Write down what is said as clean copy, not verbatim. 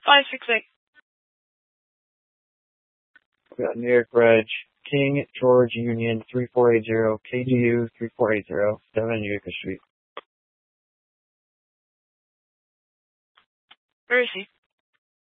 568. We got New York Reg, King George Union 3480, KGU 3480, 7 Utica Street. Where is he?